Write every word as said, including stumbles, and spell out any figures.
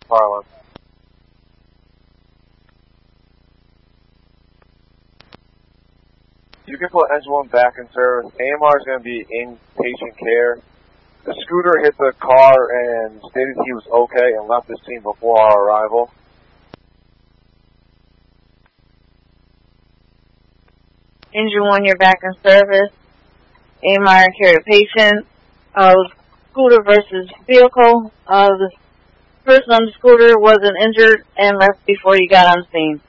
parlance. You can put engine one back in service. A M R is going to be in patient care. The scooter hit the car and stated he was okay and left the scene before our arrival. Engine one, you're back in service. A M R carried patient. Uh, scooter versus vehicle. Uh, the person on the scooter wasn't injured and left before you got on scene.